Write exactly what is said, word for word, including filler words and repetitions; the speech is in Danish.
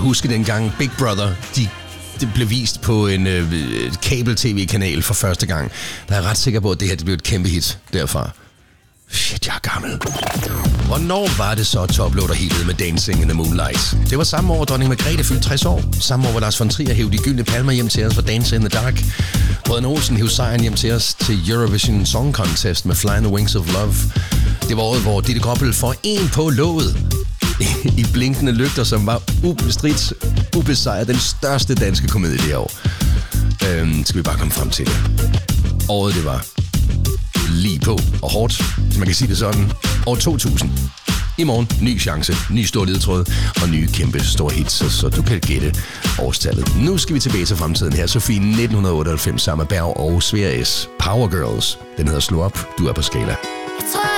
huske dengang Big Brother, de det blev vist på en øh, kabel-tv-kanal for første gang. Der er jeg ret sikker på, at det her det blev et kæmpe hit derfra. Shit, jeg er gammel. Hvornår var det så, Toploader hittede med Dancing in the Moonlight? Det var samme år, dronning Margrethe fyldte tres år. Samme år, hvor Lars von Trier hævde de gyldne palmer hjem til os for Dancing in the Dark. Brødrene Olsen hævde sejren hjem til os til Eurovision Song Contest med Fly in the Wings of Love. Det var året, hvor Ditte Gråbøl får en på låget i Blinkende Lygter, som var ubestridt, ubesejret den største danske komedie det år. Øhm, skal vi bare komme frem til det. Året, det var lige på og hårdt, hvis man kan sige det sådan. År to tusind. I morgen, ny chance, ny stor ledtråd og nye kæmpe store hits, så, så du kan gætte årstallet. Nu skal vi tilbage til fremtiden her. Sofie nitten otteoghalvfems sammen med Berg og Svea S. Power Girls. Den hedder Slå op, du er på Skala.